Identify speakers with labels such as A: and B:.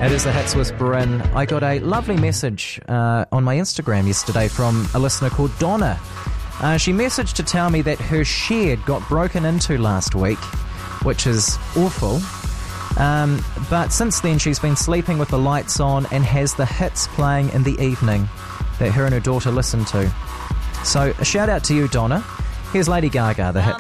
A: It is the Hits with Bryn. I got a lovely message on my Instagram yesterday from a listener called Donna. She messaged to tell me that her shed got broken into last week, which is awful. But since then she's been sleeping with the lights on and has the hits playing in the evening that her and her daughter listen to. So a shout out to you, Donna. Here's Lady Gaga, the hits.